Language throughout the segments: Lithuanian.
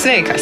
Sveikas.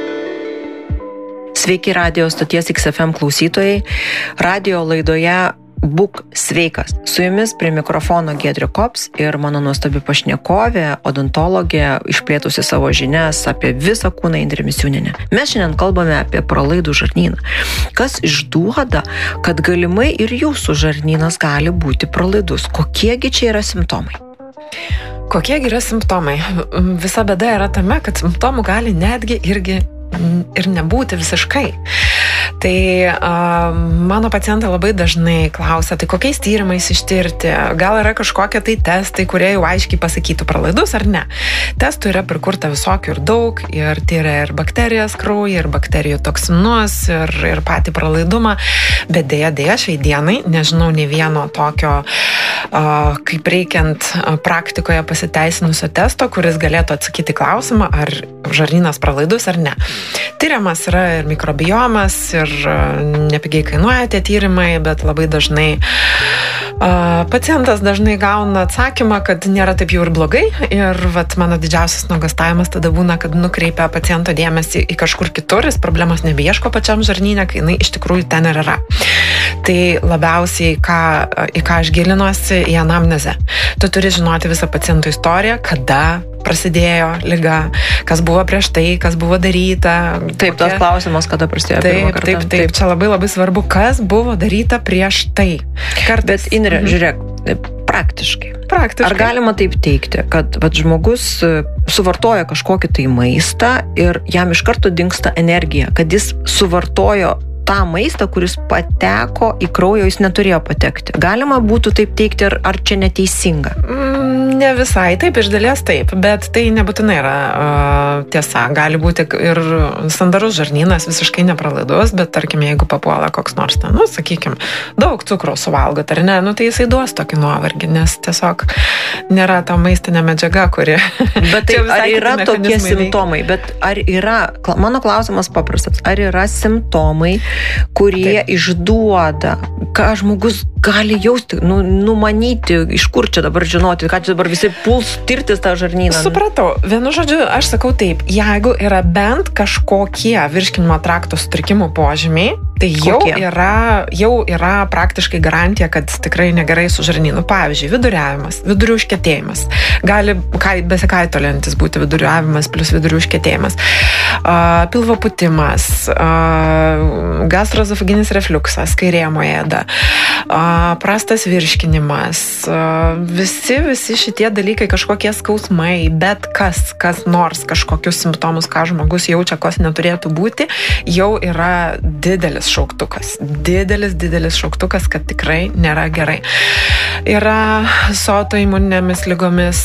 Sveiki radio stoties XFM klausytojai. Radio laidoje Būk sveikas. Su jumis prie mikrofono Giedrė Kops ir mano nuostabi pašnekovė, odontologė, išplėtusi savo žinias apie visą kūną Indrė Misiūnienė. Mes šiandien kalbame apie pralaidų žarnyną. Kas išduoda, kad galimai ir jūsų žarnynas gali būti pralaidus? Kokiegi čia yra simptomai? Kokiegi yra simptomai? Visa bėda yra tame, kad simptomų gali netgi irgi ir nebūti visiškai. Tai mano pacientai labai dažnai klausia, tai kokiais tyrimais ištirti, gal yra kažkokie tai testai, kurie jau aiškiai pasakytų pralaidus ar ne. Testų yra prikurta visokių ir daug, ir tyria ir bakterijas kraujyje, ir bakterijų toksinus, ir patį pralaidumą, bet dėja šiai dienai nežinau nei vieno tokio, kaip reikiant praktikoje pasiteisinusio testo, kuris galėtų atsakyti klausimą, ar žarnynas pralaidus ar ne. Tyriamas yra ir mikrobiomas, ir nepigiai kainuoja tie tyrimai, bet labai dažnai pacientas dažnai gauna atsakymą, kad nėra taip jau ir blogai. Ir mano didžiausias nuogąstavimas tada būna, kad nukreipia paciento dėmesį į kažkur kitur, jis problemos nebeieško pačiam žarnyne, kai jinai iš tikrųjų ten ir yra. Tai labiausiai, į ką aš gilinuosi, į anamnezę. Tu turi žinoti visą paciento istoriją, kada prasidėjo liga, kas buvo prieš tai, kas buvo daryta. Taip, tas klausimas, kada prasidėjo pirmą kartą. Taip, čia labai svarbu, kas buvo daryta prieš tai. Bet Indrė, žiūrėk, praktiškai. Ar galima taip teigti, kad žmogus suvartoja kažkokį tai maistą ir jam iš karto dingsta energija, kad jis suvartojo tą maistą, kuris pateko į kraują, jis neturėjo patekti. Galima būtų taip teigti, ar čia neteisinga? Ne visai, taip, iš dalies taip, bet tai nebūtinai yra tiesa. Gali būti ir sandarus žarnynas visiškai nepralaidus, bet tarkim, jeigu papuola koks nors ten, sakykime, daug cukraus suvalgot, ar ne, tai jisai duos tokį nuovargį, nes tiesiog nėra ta maistinė medžiaga, kuri... Bet tai ar yra tokie simptomai? Bet ar yra, mano klausimas paprastas, ar yra simptomai, kurie išduoda, ką žmogus gali jausti, numanyti, iš kur čia dabar žinoti, ką čia dabar visi puls tirtis tą žarnyną. Supratau. Vienu žodžiu, aš sakau taip, jeigu yra bent kažkokie virškinimo trakto sutrikimų požymiai, tai jau yra praktiškai garantija, kad tikrai negerai su žarnynu. Pavyzdžiui, viduriavimas, vidurių užkietėjimas. Gali besikaitolintis būti viduriavimas plus vidurių užkietėjimas. Pilvo pūtimas, gastroezofaginis refliuksas, kairėje ėda, prastas virškinimas, visi šitie dalykai, kažkokie skausmai, bet kas nors kažkokius simptomus, ką žmogus jaučia, kos neturėtų būti, jau yra didelis šauktukas. Didelis šauktukas, kad tikrai nėra gerai. Yra su autoimuninėmis lygomis,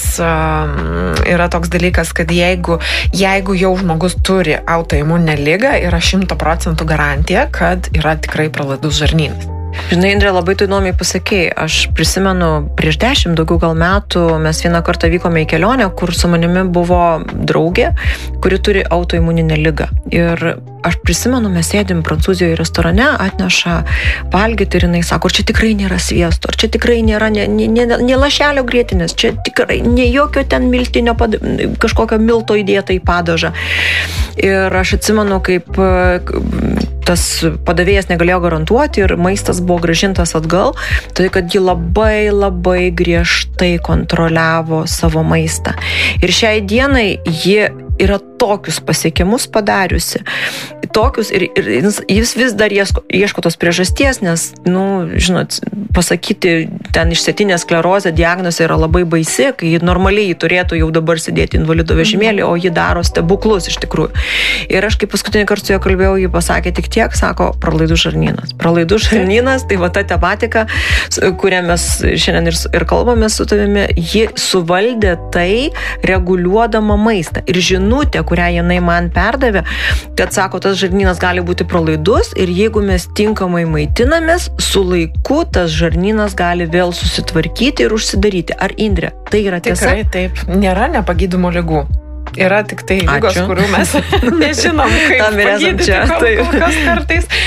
yra toks dalykas, kad jeigu jau žmogus turi autoimuninę lygą, yra 100% garantija, kad yra tikrai pralaidus žarnynas. Žinai, Indrė, labai tu įdomiai pasakėjai. Aš prisimenu, prieš 10 daugiau gal metų mes vieną kartą vykome į kelionę, kur su manimi buvo draugė, kuri turi autoimuninę ligą. Ir aš prisimenu, mes sėdim Prancūzijoje restorane, atneša valgyti ir jinai sako, ar čia tikrai nėra sviesto, ar čia tikrai nėra ne lašelio grietinės, čia tikrai ne jokio ten miltinio, kažkokio milto įdėta į padažą. Ir aš atsimenu, kaip tas padavėjas negalėjo garantuoti ir maistas buvo grąžintas atgal, tai kad ji labai griežtai kontroliavo savo maistą. Ir šiai dienai ji yra tokius pasiekimus padariusi, ir jis vis dar ieško tos priežasties, nes, žinot, pasakyti ten išsėtinė sklerozė diagnozė yra labai baisi, kai normaliai turėtų jau dabar sėdėti invalido vežimėlį, o ji daro stebuklus iš tikrųjų. Ir aš kaip paskutinį kartą su juo kalbėjau, ji pasakė tik tiek, sako, pralaidus žarnynas. Pralaidus žarnynas, tai ta tematika, kurią mes šiandien ir kalbame su tavimi, ji suvaldė tai reguliuodama maistą. Ir žinutė, kurią jinai man perdavė, kad sako, tas žarnynas gali būti pralaidus ir jeigu mes tinkamai maitinamės, su laiku tas žarnynas gali vėl susitvarkyti ir užsidaryti. Ar Indrė, tai yra tiesa? Tikrai taip. Nėra nepagydomų ligų. Yra tik tai lygos, kurių mes nežinom, kaip pagydyti kol kas kartais.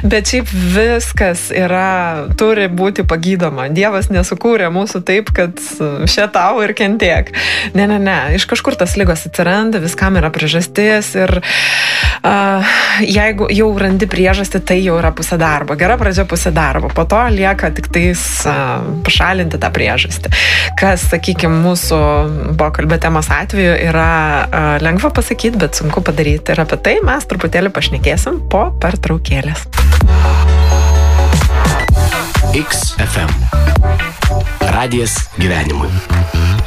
Bet šiaip viskas turi būti pagydoma. Dievas nesukūrė mūsų taip, kad šia tau ir kentiek. Ne. Iš kažkur tas lygos atsiranda, viskam yra priežastis ir jeigu jau randi priežastį, tai jau yra pusė darbo. Gera pradžia pusė darbo. Po to lieka tik tais pašalinti tą priežastį. Kas, sakykime, mūsų pokalbio temos atveju yra lengva pasakyti, bet sunku padaryti. Ir apie tai mes truputėlį pašnekėsim po pertraukėlės. XFM. Radijas gyvenimui.